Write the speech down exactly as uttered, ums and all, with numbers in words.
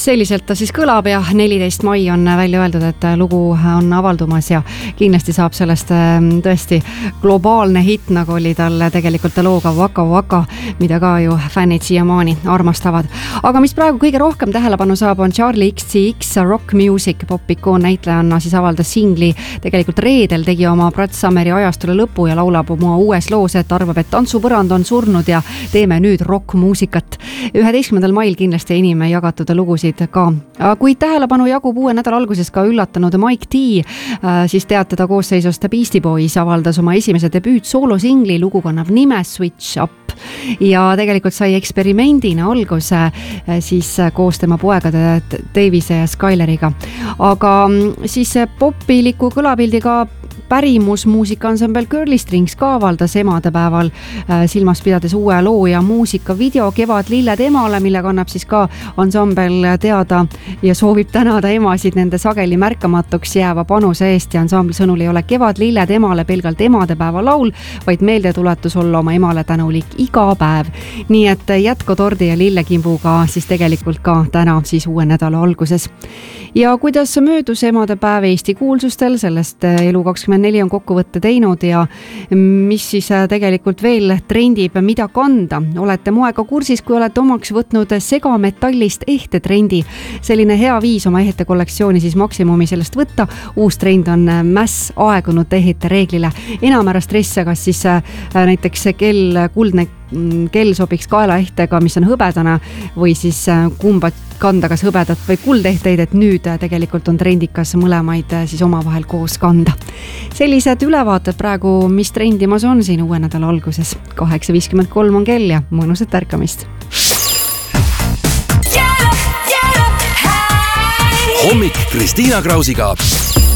selliselt ta siis kõlab ja neliteist mai on välja öeldud, et lugu on avaldumas ja kindlasti saab sellest tõesti globaalne hitt, nagu oli tal tegelikult looga Waka Waka, mida ka ju fännid siiamaani armastavad. Aga mis praegu kõige rohkem tähelepanu saab, on Charlie X C X Rock Music, popikoon näitlejanna siis avaldas singli. Tegelikult reedel tegi oma Brad Summeri ajastule lõpu ja laulab oma uues loos, et arvab, et tantsupõrand on surnud ja teeme nüüd rockmuusikat. üheteistkümnendal mail kindlasti enim jagatud lugusid ka. Kuid tähelepanu jagub uue nädala alguses ka üllatanud Mike D, siis teatada koosseisust Beastie Boys avaldas oma esimese debüüt soolosingli, lugu kannab nime Switch Up ja tegelikult sai eksperimendina alguse siis koos tema poegade Davise ja Skyleriga. Aga siis popiliku kõlapildiga pärimusmuusika ansambel Girly Strings ka avaldas emadepäeval silmas pidades uue loo ja muusika video Kevad lilled emale, mille kannab siis ka ansambel teada ja soovib tänada emasid nende sageli märkamatuks jääva panuse eest ja ansambli sõnul ei ole Kevad lilled emale pelgalt emadepäeva laul, vaid meeldetuletus olla oma emale tänulik iga päev. Nii et jätkotordi ja lillekimbuga siis tegelikult ka täna siis uue nädala alguses. Ja kuidas möödus emadepäev Eesti kuulsustel, sellest Elu kakskümmend neli on kokkuvõtte teinud ja mis siis tegelikult veel trendib, mida kanda. Olete moega kursis, kui olete omaks võtnud segametallist ehte trendi. Selline hea viis oma ehte kollektsiooni siis maksimumi sellest võtta. Uus trend on mäss aegunud ehte reeglile. Enam ära stresse, kas siis näiteks kell, kuldne kell sobiks kaelaehtega, mis on hõbedana või siis kumba kanda, kas hõbedat või kuldehteid, et nüüd tegelikult on trendikas mõlemaid siis omavahel koos kanda. Sellised ülevaated praegu, mis trendimas on siin uue nädala alguses. kaheksa viiskümmend kolm on kell ja mõnusat ärkamist. Hommik Kristiina Krausiga.